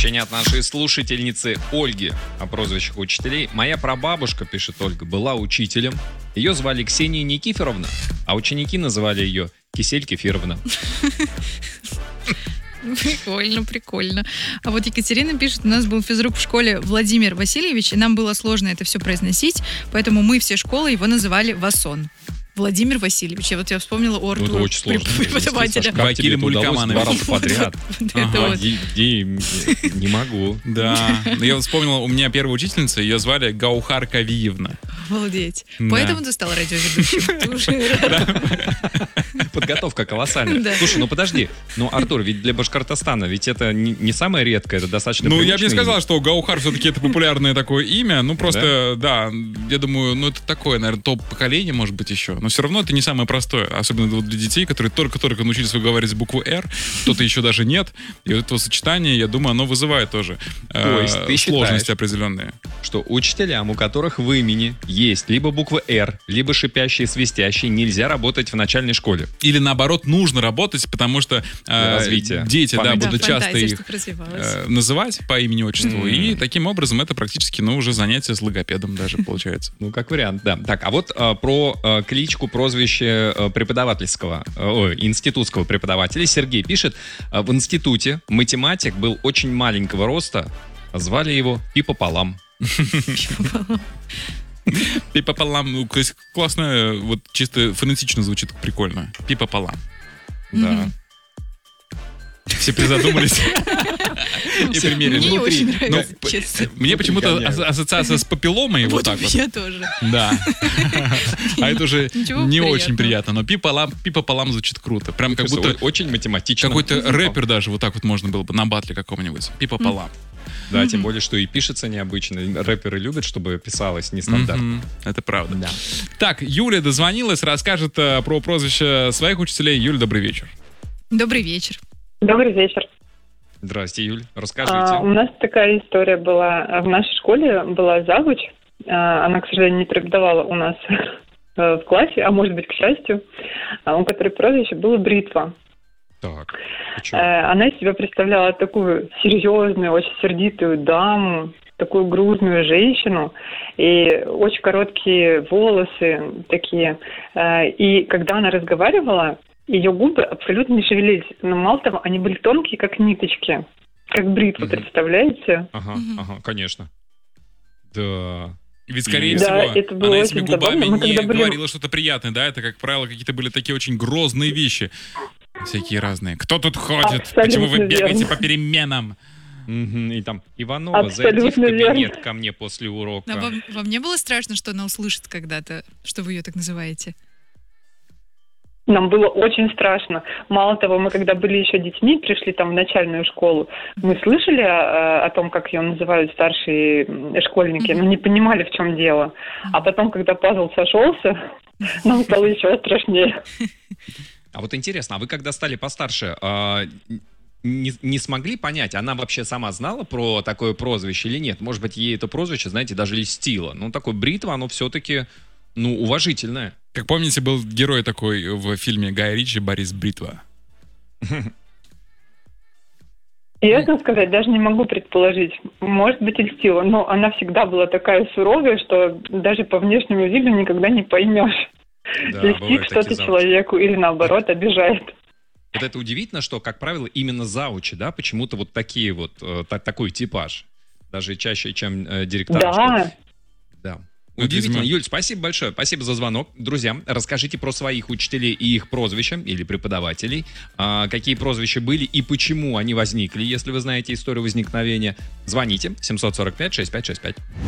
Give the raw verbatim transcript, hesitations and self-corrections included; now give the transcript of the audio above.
Сообщение от нашей слушательницы Ольги о прозвищах учителей. Моя прабабушка, пишет Ольга, была учителем. Ее звали Ксения Никифоровна, а ученики называли ее Кисель Кефировна. Прикольно, прикольно. А вот Екатерина пишет, у нас был физрук в школе Владимир Васильевич, и нам было сложно это все произносить, поэтому мы все школы его называли Васон. Владимир Васильевич. Я вот я вспомнила о Артуре, ну, это очень сложно, преподавателя. Как тебе это удалось два раза подряд? Не могу. Да. Я вспомнил, у меня первая учительница, ее звали Гаухар Кавиевна. Обалдеть. Поэтому ты стал радиоведущим. Подготовка колоссальная. Слушай, ну подожди. Ну, Артур, ведь для Башкортостана ведь это не самое редкое, это достаточно Ну, привычное я бы не сказал, что Гаухар все-таки это популярное такое имя. Ну, просто, да, я думаю, ну, это такое, наверное, топ-поколение, может быть, еще. Но все равно это не самое простое. Особенно для детей, которые только-только научились выговаривать букву «Р», кто-то еще даже нет. И вот это сочетание, я думаю, оно вызывает тоже То есть ты сложности считаешь, определенные. Что учителям, у которых в имени есть либо буква «Р», либо шипящие, свистящие, нельзя работать в начальной школе. Или наоборот, нужно работать, потому что э, дети да, будут да, часто фантазия, их э, называть по имени-отчеству. Mm. И таким образом это практически ну, уже занятие с логопедом даже получается. Ну, как вариант, да. Так, а вот э, про э, кличку, прозвище э, преподавательского, э, о, институтского преподавателя Сергей пишет, э, в институте математик был очень маленького роста, звали его Пи-пополам. Пи-пополам, ну, классно, вот чисто фонетично звучит прикольно. Пи-пополам. Да. Все призадумались и примерили. Мне не очень нравится, честно. Мне почему-то ассоциация с папилломой вот так вот. Я тоже. Да. А это уже не очень приятно. Но пи-пополам звучит круто. Прям как будто очень математично. Какой-то рэпер даже вот так вот можно было бы на батле каком-нибудь. Пи-пополам. Да, mm-hmm. тем более, что и пишется необычно. Рэперы любят, чтобы писалось нестандартно. Mm-hmm. Это правда. Да. Так, Юля дозвонилась, расскажет uh, про прозвище своих учителей. Юль, добрый вечер. Добрый вечер. Добрый вечер. Здрасте, Юль. Расскажите. А, у нас такая история была. В нашей школе была завуч. Она, к сожалению, не преподавала у нас в классе, а может быть, к счастью, у которой прозвище было Бритва. Так, она из себя представляла такую серьезную, очень сердитую даму, такую грузную женщину, и очень короткие волосы такие. И когда она разговаривала, ее губы абсолютно не шевелились. Но мало того, они были тонкие, как ниточки. Как бритва, угу. представляете? Ага, угу. ага, конечно. Да... Ведь, скорее да, всего, она этими губами не были... говорила что-то приятное, да? Это, как правило, какие-то были такие очень грозные вещи. Всякие разные. Кто тут ходит? Абсолютно Почему вы бегаете верно. По переменам? Угу, и там, Иванова, Абсолютно зайди в кабинет верно. ко мне после урока. А вам, вам не было страшно, что она услышит когда-то, что вы ее так называете? Нам было очень страшно. Мало того, мы когда были еще детьми, пришли там в начальную школу, мы слышали о, о том, как ее называют старшие школьники, но не понимали, в чем дело. А потом, когда пазл сошелся, нам стало еще страшнее. А вот интересно, а вы когда стали постарше, не, не смогли понять, она вообще сама знала про такое прозвище или нет? Может быть, ей это прозвище, знаете, даже льстило. Ну, такое Бритва, оно все-таки, ну, уважительное. Как помните, был герой такой в фильме Гая Ричи Борис Бритва. Честно сказать, даже не могу предположить. Может быть, и льстила, но она всегда была такая суровая, что даже по внешнему виду никогда не поймешь, да, льстит что-то человеку или наоборот обижает. Вот это удивительно, что, как правило, именно заучи, да, почему-то вот такие вот, э, такой типаж. Даже чаще, чем э, директора. Да. Да. Удивительно. Юль, спасибо большое. Спасибо за звонок. Друзья, расскажите про своих учителей и их прозвища или преподавателей. А, какие прозвища были и почему они возникли, если вы знаете историю возникновения. Звоните семь сорок пять шестьдесят пять шестьдесят пять.